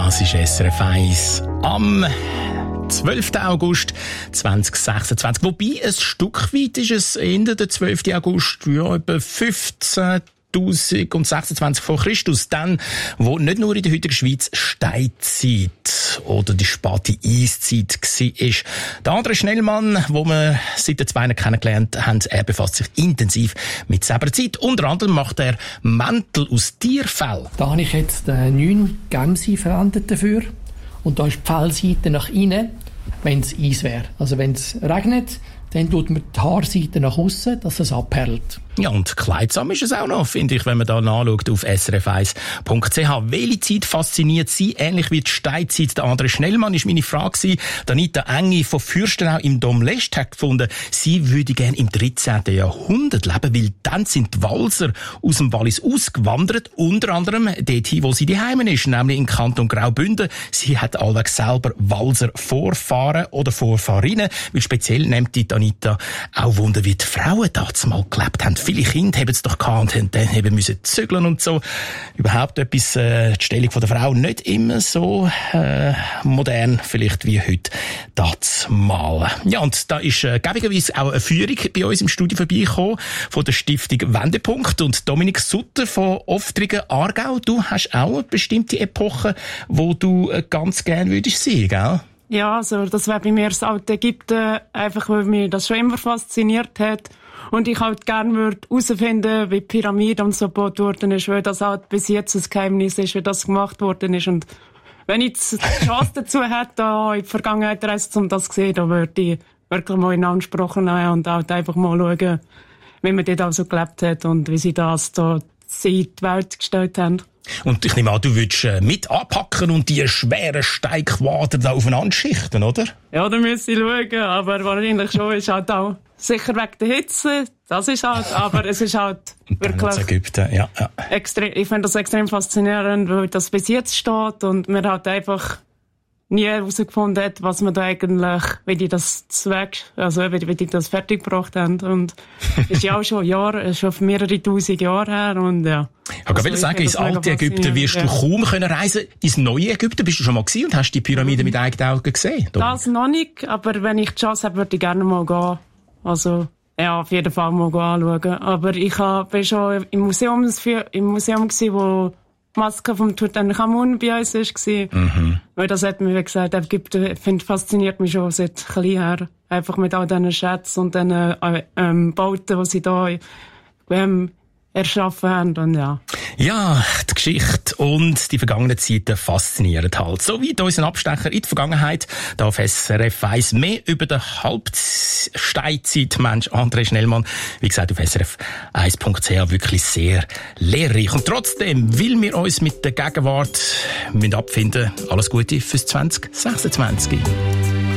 Das ist SRF 1 am 12. August 2026. Wobei, ein Stück weit ist es Ende der 12. August, ja, etwa 15.026 vor Christus, dann, wo nicht nur in der heutigen Schweiz Steinzeit oder die späte Eiszeit war. Der André Schnellmann, wo wir seit den Beinen kennengelernt haben, er befasst sich intensiv mit selber Zeit. Unter anderem macht er Mäntel aus Tierfell. Da habe ich jetzt 9 Gämse verwendet dafür. Und da ist die Fellseite nach innen, wenn es Eis wäre. Also wenn es regnet, dann tut man die Haarseite nach aussen, dass es abperlt. Ja, und kleidsam ist es auch noch, finde ich, wenn man da nachschaut auf srf1.ch. Welche Zeit fasziniert Sie, ähnlich wie die Steinzeit? Der André Schnellmann ist meine Frage gewesen. Anita Engi von Fürstenau im Dom Lest hat gefunden, sie würde gerne im 13. Jahrhundert leben, weil dann sind die Walser aus dem Wallis ausgewandert, unter anderem dorthin, wo sie daheim ist, nämlich im Kanton Graubünden. Sie hat allweg selber Walser Vorfahren oder Vorfahrinnen, weil speziell nimmt die Anita auch Wunder, wie die Frauen damals mal gelebt haben. Viele Kinder haben es doch gehabt und dann haben müssen zügeln und so. Überhaupt etwas, die Stellung der Frau nicht immer so modern, vielleicht wie heute das mal. Ja, und da ist gäbigerweise auch eine Führung bei uns im Studio vorbeigekommen von der Stiftung Wendepunkt und Dominik Sutter von Oftrigen Aargau. Du hast auch eine bestimmte Epoche, wo du ganz gerne würdest sehen, gell? Ja, also das wäre bei mir das alte Ägypten, einfach weil mich das schon immer fasziniert hat. Und ich halt gerne würde herausfinden, wie die Pyramide und so gebaut worden ist, weil das halt bis jetzt ein Geheimnis ist, wie das gemacht worden ist. Und wenn ich die Chance dazu hätte, da in die Vergangenheit reisen, um das zu sehen, dann würde ich wirklich mal in Anspruch nehmen und halt einfach mal schauen, wie man dort also gelebt hat und wie sie das da in die Welt gestellt haben. Und ich nehme an, du würdest mit anpacken und die schweren Steinquader da aufeinander schichten, oder? Ja, da müsste ich schauen, aber wahrscheinlich schon ist halt auch sicher wegen der Hitze, das ist halt, aber es ist halt wirklich Ägypten, ja. Extrem, ich finde das extrem faszinierend, weil das bis jetzt steht und man hat einfach nie herausgefunden hat, was man da eigentlich, wie die das wie die das fertig gebracht haben. Und ist ja auch schon mehrere tausend Jahre her und ja. Ich will sagen, ins alte Ägypten wirst du kaum reisen können. Ins neue Ägypten bist du schon mal gewesen und hast die Pyramide mit eigenen Augen gesehen? Das noch nicht, aber wenn ich die Chance habe, würde ich gerne mal gehen. Also, ja, auf jeden Fall mal anschauen. Aber ich bin schon im Museum gewesen, wo die Maske vom Tutanchamun bei uns war. Mhm. Weil das hat mir, wie gesagt, Ägypten fasziniert mich schon seit klein her. Einfach mit all diesen Schätzen und diesen Bauten, die sie da erschaffen haben und ja. Ja, die Geschichte und die vergangenen Zeiten faszinieren halt. So wie unser Abstecher in die Vergangenheit, da auf SRF 1 mehr über den Halbsteinzeitmensch André Schnellmann. Wie gesagt, auf srf1.ch wirklich sehr lehrreich. Und trotzdem, weil wir uns mit der Gegenwart abfinden, alles Gute fürs 2026.